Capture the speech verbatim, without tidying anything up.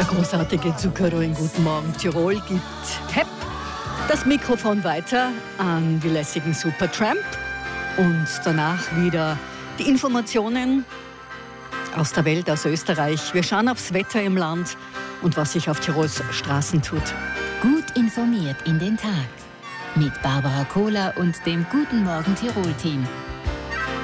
Der großartige Zucchero in Guten Morgen Tirol gibt Hepp das Mikrofon weiter an die lässigen Supertramp und danach wieder die Informationen aus der Welt, aus Österreich. Wir schauen aufs Wetter im Land und was sich auf Tirols Straßen tut. Gut informiert in den Tag mit Barbara Kohler und dem Guten Morgen Tirol-Team.